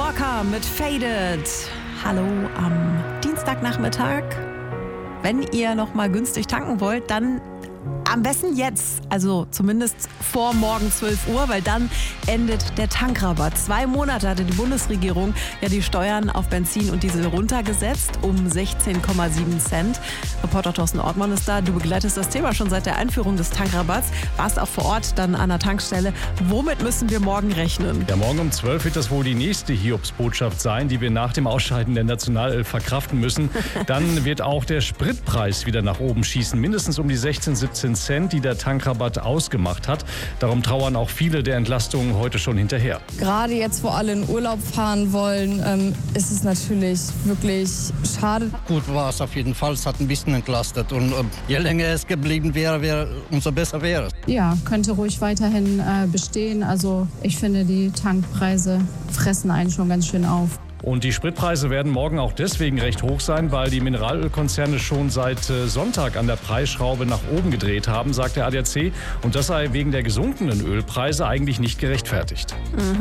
Walker mit Faded. Hallo am Dienstagnachmittag. Wenn ihr noch mal günstig tanken wollt, dann am besten jetzt, also zumindest vor morgen 12 Uhr, weil dann endet der Tankrabatt. 2 Monate hatte die Bundesregierung ja die Steuern auf Benzin und Diesel runtergesetzt um 16,7 Cent. Reporter Thorsten Ortmann ist da. Du begleitest das Thema schon seit der Einführung des Tankrabatts. Warst auch vor Ort dann an der Tankstelle. Womit müssen wir morgen rechnen? Ja, morgen um 12 wird das wohl die nächste Hiobsbotschaft sein, die wir nach dem Ausscheiden der Nationalelf verkraften müssen. Dann wird auch der Spritpreis wieder nach oben schießen. Mindestens um die 17 Cent, die der Tankrabatt ausgemacht hat. Darum trauern auch viele der Entlastungen heute schon hinterher. Gerade jetzt, wo alle in Urlaub fahren wollen, ist es natürlich wirklich schade. Gut war es auf jeden Fall. Es hat ein bisschen entlastet. Und je länger es geblieben wäre, umso besser wäre es. Ja, könnte ruhig weiterhin bestehen. Also ich finde, die Tankpreise fressen einen schon ganz schön auf. Und die Spritpreise werden morgen auch deswegen recht hoch sein, weil die Mineralölkonzerne schon seit Sonntag an der Preisschraube nach oben gedreht haben, sagt der ADAC. Und das sei wegen der gesunkenen Ölpreise eigentlich nicht gerechtfertigt.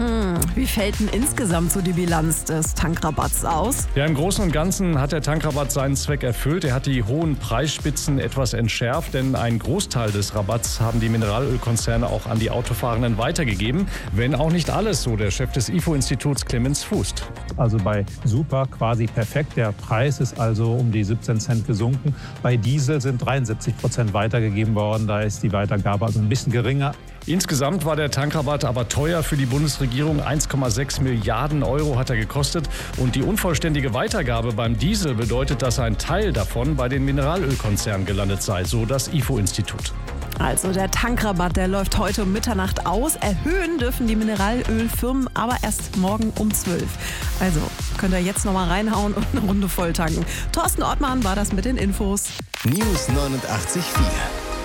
Wie fällt denn insgesamt so die Bilanz des Tankrabatts aus? Ja, im Großen und Ganzen hat der Tankrabatt seinen Zweck erfüllt. Er hat die hohen Preisspitzen etwas entschärft, denn einen Großteil des Rabatts haben die Mineralölkonzerne auch an die Autofahrenden weitergegeben. Wenn auch nicht alles, so der Chef des IFO-Instituts Clemens Fußt. Also bei Super quasi perfekt. Der Preis ist also um die 17 Cent gesunken. Bei Diesel sind 73% weitergegeben worden. Da ist die Weitergabe also ein bisschen geringer. Insgesamt war der Tankrabatt aber teuer für die Bundesregierung. 1,6 Milliarden Euro hat er gekostet. Und die unvollständige Weitergabe beim Diesel bedeutet, dass ein Teil davon bei den Mineralölkonzernen gelandet sei, so das IFO-Institut. Also der Tankrabatt, der läuft heute um Mitternacht aus. Erhöhen dürfen die Mineralölfirmen aber erst morgen um 12. Also könnt ihr jetzt noch mal reinhauen und eine Runde voll tanken. Thorsten Ortmann war das mit den Infos. News 89.4